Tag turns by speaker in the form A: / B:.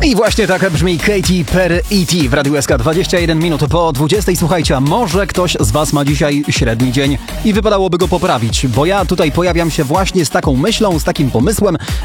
A: I właśnie tak brzmi Katy Perry E.T. w Radiu SK 21 minut po 20. Słuchajcie, a może ktoś z was ma dzisiaj średni dzień i wypadałoby go poprawić, bo ja tutaj pojawiam się właśnie z taką myślą, z takim pomysłem,